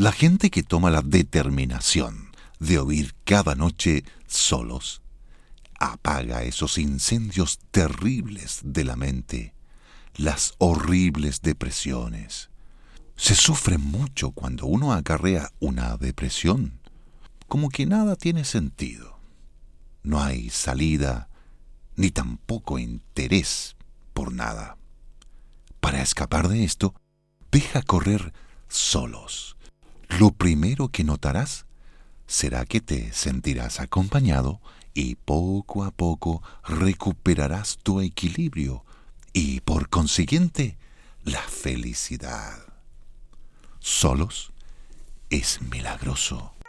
La gente que toma la determinación de oír cada noche solos, apaga esos incendios terribles de la mente, las horribles depresiones. Se sufre mucho cuando uno acarrea una depresión, como que nada tiene sentido. No hay salida, ni tampoco interés por nada. Para escapar de esto, deja correr solos. Lo primero que notarás será que te sentirás acompañado y poco a poco recuperarás tu equilibrio y por consiguiente la felicidad. Solos es milagroso.